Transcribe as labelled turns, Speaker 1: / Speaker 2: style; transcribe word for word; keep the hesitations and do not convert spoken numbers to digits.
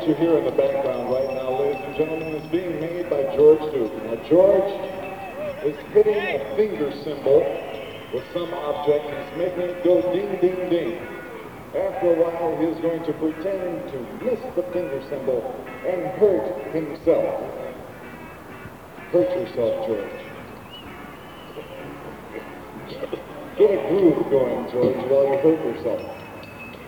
Speaker 1: that you hear in the background right now, ladies and gentlemen, is being made by George Duke. Now, George is hitting a finger cymbal with some object. He's making it go ding, ding, ding. After a while, he is going to pretend to miss the finger cymbal and hurt himself. Hurt yourself, George. Get a groove going, George, while you hurt yourself.